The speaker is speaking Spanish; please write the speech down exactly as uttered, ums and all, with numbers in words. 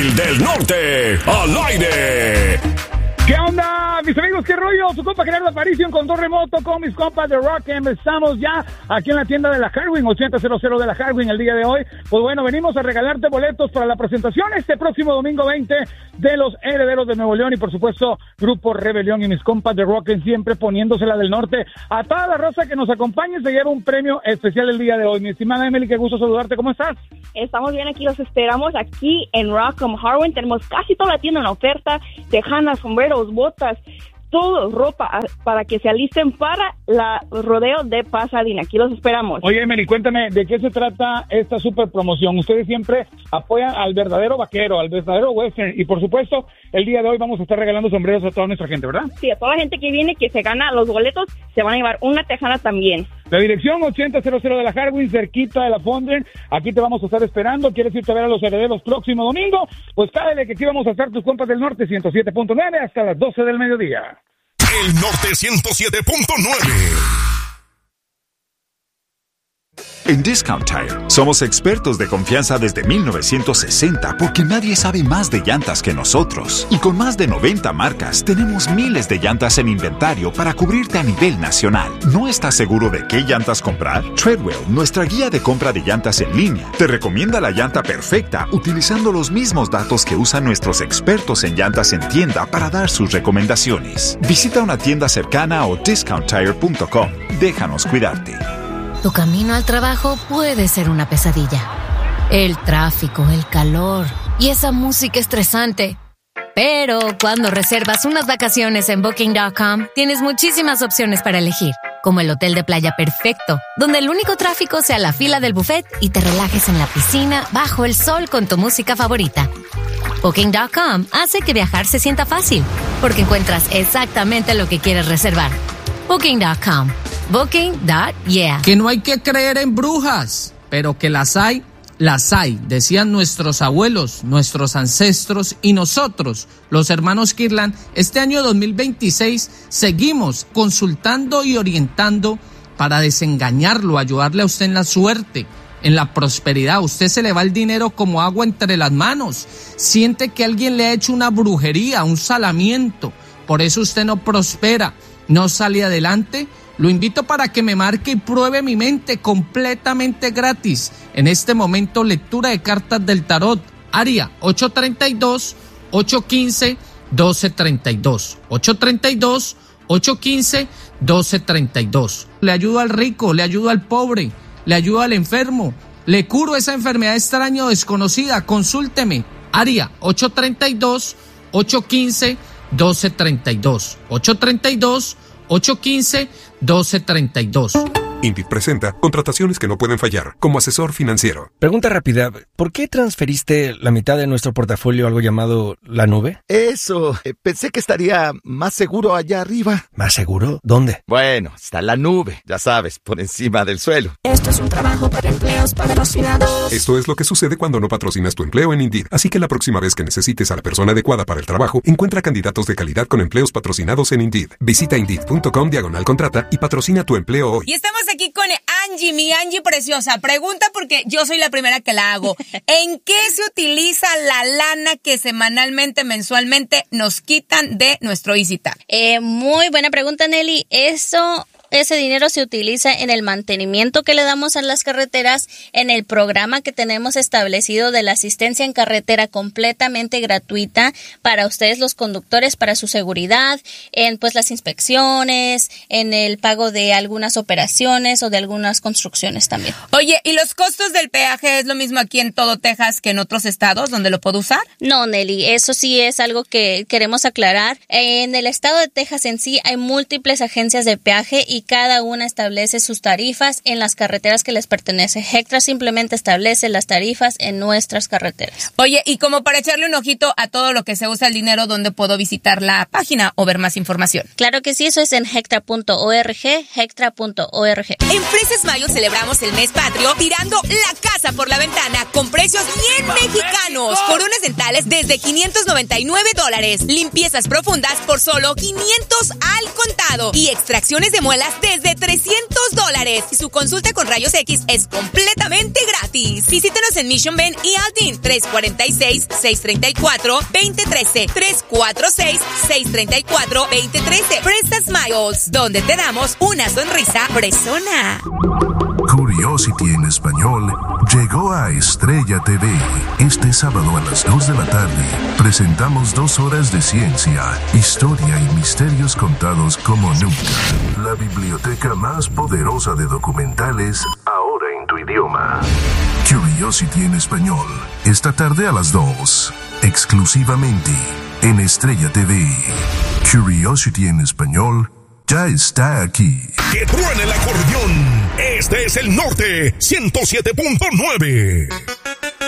cartel del norte al aire. ¿Qué onda, mis amigos? ¿Qué rollo? Su compa Gerardo Aparicio en control remoto con mis compas de Rock. Empezamos ya aquí en la tienda de la Harwin, ochenta cero cero de la Harwin el día de hoy. Pues bueno, venimos a regalarte boletos para la presentación este próximo domingo veinte de Los Herederos de Nuevo León y por supuesto Grupo Rebelión y mis compas de Rock siempre poniéndosela del norte. A toda la raza que nos acompañe se lleva un premio especial el día de hoy. Mi estimada Emily, qué gusto saludarte. ¿Cómo estás? Estamos bien, aquí los esperamos aquí en Rock Harwin. Tenemos casi toda la tienda en oferta, tejanas, sombreros, botas, todo, ropa, para que se alisten para la rodeo de Pasadena. Aquí los esperamos. Oye, Emily, cuéntame, ¿de qué se trata esta super promoción? Ustedes siempre apoyan al verdadero vaquero, al verdadero western, y por supuesto, el día de hoy vamos a estar regalando sombreros a toda nuestra gente, ¿verdad? Sí, a toda la gente que viene, que se gana los boletos, se van a llevar una tejana también. La dirección ochenta cero cero de la Harwin, cerquita de la Fondren. Aquí te vamos a estar esperando. ¿Quieres irte a ver a Los Herederos próximo domingo? Pues cállate que aquí vamos a estar tus compas del norte, ciento siete punto nueve hasta las doce del mediodía. El norte ciento siete punto nueve. En Discount Tire somos expertos de confianza desde mil novecientos sesenta porque nadie sabe más de llantas que nosotros. Y con más de noventa marcas tenemos miles de llantas en inventario para cubrirte a nivel nacional. ¿No estás seguro de qué llantas comprar? Treadwell, nuestra guía de compra de llantas en línea, te recomienda la llanta perfecta utilizando los mismos datos que usan nuestros expertos en llantas en tienda para dar sus recomendaciones. Visita una tienda cercana o discount tire punto com. Déjanos cuidarte. Tu camino al trabajo puede ser una pesadilla. El tráfico, el calor y esa música estresante. Pero cuando reservas unas vacaciones en Booking punto com, tienes muchísimas opciones para elegir, como el hotel de playa perfecto, donde el único tráfico sea la fila del buffet y te relajes en la piscina bajo el sol con tu música favorita. Booking punto com hace que viajar se sienta fácil, porque encuentras exactamente lo que quieres reservar. Booking punto com. Booking. Yeah. Que no hay que creer en brujas, pero que las hay, las hay, decían nuestros abuelos, nuestros ancestros y nosotros, los hermanos Kirlan. Este año dos mil veintiséis seguimos consultando y orientando para desengañarlo, ayudarle a usted en la suerte, en la prosperidad. A usted se le va el dinero como agua entre las manos. Siente que alguien le ha hecho una brujería, un salamiento. Por eso usted no prospera, no sale adelante. Lo invito para que me marque y pruebe mi mente completamente gratis. En este momento, lectura de cartas del tarot. Área ocho tres dos, ocho uno cinco, uno dos tres dos. ocho tres dos, ocho uno cinco, uno dos tres dos. Le ayudo al rico, le ayudo al pobre, le ayudo al enfermo. Le curo esa enfermedad extraña o desconocida. Consúlteme. Área ocho tres dos, ocho uno cinco, uno dos tres dos. ocho tres dos, ocho uno cinco, uno dos tres dos. Indeed presenta contrataciones que no pueden fallar como asesor financiero. Pregunta rápida, ¿por qué transferiste la mitad de nuestro portafolio a algo llamado la nube? Eso, eh, pensé que estaría más seguro allá arriba. ¿Más seguro? ¿Dónde? Bueno, está la nube, ya sabes, por encima del suelo. Esto es un trabajo para empleos patrocinados. Esto es lo que sucede cuando no patrocinas tu empleo en Indeed. Así que la próxima vez que necesites a la persona adecuada para el trabajo, encuentra candidatos de calidad con empleos patrocinados en Indeed. Visita Indeed punto com diagonal contrata y patrocina tu empleo hoy. Y estamos aquí con Angie, mi Angie preciosa. Pregunta porque yo soy la primera que la hago. ¿En qué se utiliza la lana que semanalmente, mensualmente nos quitan de nuestro EasyTag? Eh, muy buena pregunta, Nelly. Eso... Ese dinero se utiliza en el mantenimiento que le damos a las carreteras, en el programa que tenemos establecido de la asistencia en carretera completamente gratuita para ustedes los conductores, para su seguridad, en pues las inspecciones, en el pago de algunas operaciones o de algunas construcciones también. Oye, ¿y los costos del peaje es lo mismo aquí en todo Texas que en otros estados donde lo puedo usar? No, Nelly, eso sí es algo que queremos aclarar. En el estado de Texas en sí hay múltiples agencias de peaje y cada una establece sus tarifas en las carreteras que les pertenece. Hectra simplemente establece las tarifas en nuestras carreteras. Oye, y como para echarle un ojito a todo lo que se usa el dinero, ¿dónde puedo visitar la página o ver más información? Claro que sí, eso es en hectra punto org, hectra punto org. En Freses Mayo celebramos el mes patrio tirando la casa por la ventana con precios bien mexicanos. Coronas dentales desde quinientos noventa y nueve dólares. Limpiezas profundas por solo quinientos al contado. certificado y extracciones de muelas desde trescientos dólares. Y su consulta con rayos X es completamente gratis. Visítenos en Mission Bend y Aldin, tres cuatro seis, seis tres cuatro, dos cero uno tres, tres cuatro seis, seis tres cuatro, dos cero uno tres. Fresa Smiles, donde te damos una sonrisa fresona. Curiosity en español llegó a Estrella T V. Este sábado a las dos de la tarde presentamos dos horas de ciencia, historia y misterios contados como nunca. La biblioteca más poderosa de documentales ahora en tu idioma. Curiosity en español, esta tarde a las dos, exclusivamente en Estrella T V. Curiosity en español ya está aquí. ¡Que truene el acordeón! Este es el Norte ciento siete punto nueve.